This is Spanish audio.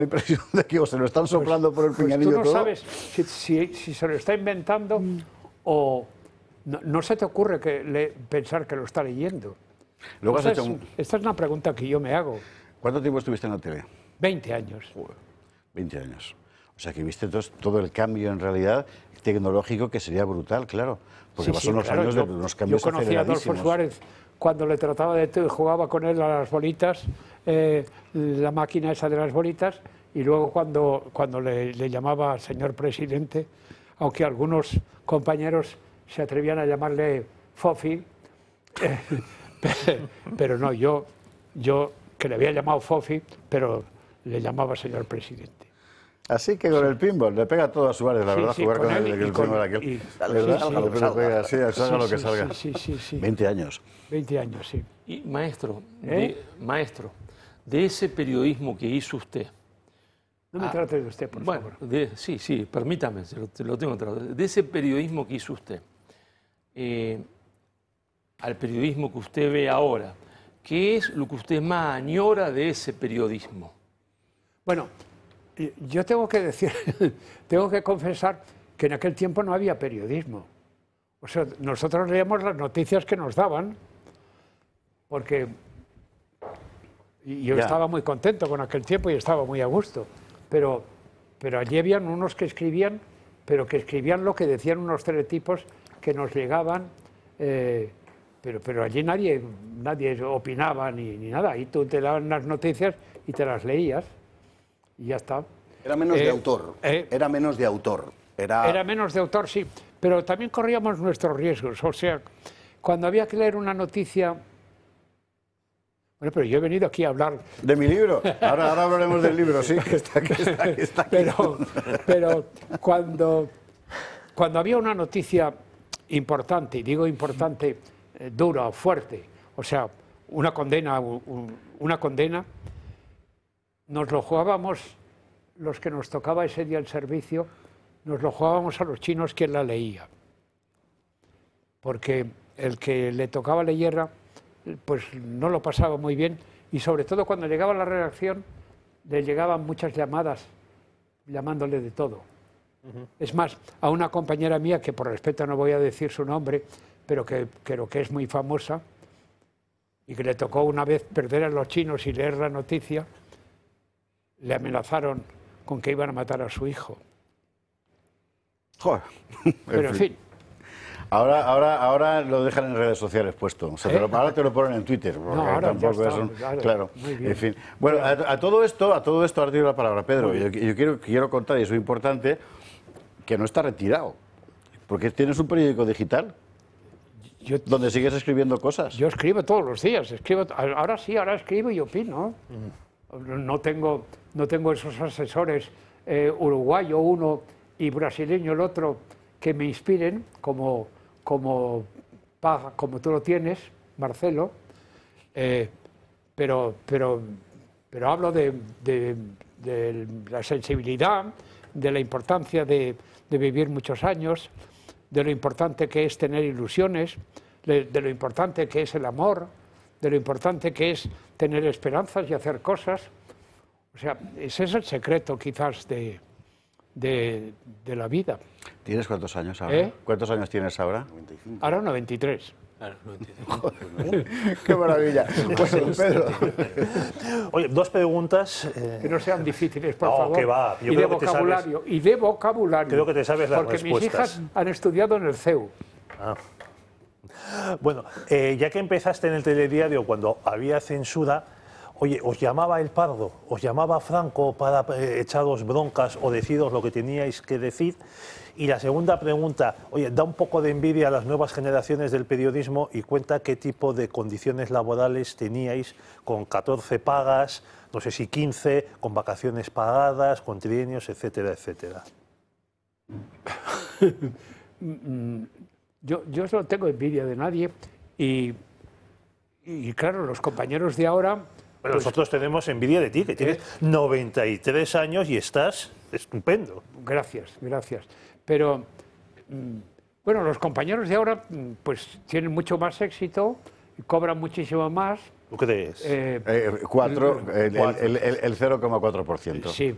la impresión de que o se lo están soplando por el pinganillo tú no todo. sabes si se lo está inventando o no se te ocurre pensar que lo está leyendo. Luego has hecho Esta es una pregunta que yo me hago. ¿Cuánto tiempo estuviste en la tele? 20 años. Joder, 20 años. O sea que viste todo el cambio en realidad tecnológico, que sería brutal, claro. Porque pasó unos años de unos cambios aceleradísimos. Yo conocí a Adolfo Suárez cuando le trataba de todo y jugaba con él a las bolitas, la máquina esa de las bolitas, y luego cuando le llamaba señor presidente, aunque algunos compañeros se atrevían a llamarle Fofi, pero no, yo que le había llamado Fofi, pero le llamaba señor presidente. Así que con el pinball le pega todo a Suárez, la verdad, jugar con el pinball aquel. ¿Verdad? Pega, sí, salga lo que salga. Sí. 20 años. 20 años, sí. Y maestro, de ese periodismo que hizo usted. No me trate de usted, por favor. Sí, permítame, lo tengo tratado. De ese periodismo que hizo usted, al periodismo que usted ve ahora, ¿qué es lo que usted más añora de ese periodismo? Bueno, yo tengo que decir, tengo que confesar que en aquel tiempo no había periodismo. O sea, nosotros leíamos las noticias que nos daban, porque yo estaba muy contento con aquel tiempo y estaba muy a gusto. Pero allí habían unos que escribían, pero que escribían lo que decían unos teletipos que nos llegaban, pero allí nadie opinaba ni nada. Y tú te daban las noticias y te las leías y ya está. Era menos de autor. Era menos de autor. Era menos de autor, sí. Pero también corríamos nuestros riesgos. O sea, cuando había que leer una noticia... Bueno, pero yo he venido aquí a hablar... De mi libro. Ahora hablaremos del libro, sí, que está aquí. Pero cuando había una noticia importante, y digo importante, dura o fuerte, o sea, una condena, nos lo jugábamos, los que nos tocaba ese día el servicio, nos lo jugábamos a los chinos quien la leía. Porque el que le tocaba leerla, pues no lo pasaba muy bien, y sobre todo cuando llegaba a la redacción le llegaban muchas llamadas llamándole de todo. Es más, a una compañera mía, que por respeto no voy a decir su nombre, pero que creo que es muy famosa y que le tocó una vez perder a los chinos y leer la noticia, le amenazaron con que iban a matar a su hijo. Joder. Pero en fin. Ahora lo dejan en redes sociales puesto. O sea, ahora te lo ponen en Twitter. No, ahora tampoco ya está, claro. Muy bien. En fin. Bueno, a todo esto, ahora te doy la palabra, Pedro. Yo quiero contar, y eso es importante, que no está retirado. Porque tienes un periódico digital donde sigues escribiendo cosas. Yo escribo todos los días. Ahora escribo y opino. No tengo esos asesores, uruguayo uno y brasileño el otro, que me inspiren, como tú lo tienes, Marcelo, pero hablo de la sensibilidad, de la importancia de vivir muchos años, de lo importante que es tener ilusiones, de lo importante que es el amor, de lo importante que es tener esperanzas y hacer cosas. O sea, ese es el secreto quizás de la vida. ¿Tienes cuántos años ahora? ¿Cuántos años tienes ahora? 95. Ahora 93. Claro, 95. ¡Qué maravilla! Pues, Pedro. Oye, dos preguntas. Que no sean difíciles, por favor. Que va. Yo y de vocabulario. Y de vocabulario. Creo que te sabes las porque respuestas. Porque mis hijas han estudiado en el CEU. Bueno, ya que empezaste en el telediario cuando había censura, oye, ¿os llamaba el Pardo? ¿Os llamaba Franco para echaros broncas o deciros lo que teníais que decir? Y la segunda pregunta, oye, da un poco de envidia a las nuevas generaciones del periodismo y cuenta qué tipo de condiciones laborales teníais con 14 pagas, no sé si 15, con vacaciones pagadas, con trienios, etcétera, etcétera. Yo no tengo envidia de nadie y claro, los compañeros de ahora... Bueno, pues, nosotros tenemos envidia de ti, que tienes 93 años y estás estupendo. Gracias. Pero, bueno, los compañeros de ahora pues tienen mucho más éxito, cobran muchísimo más. ¿Tú crees? El 0,4%. Sí,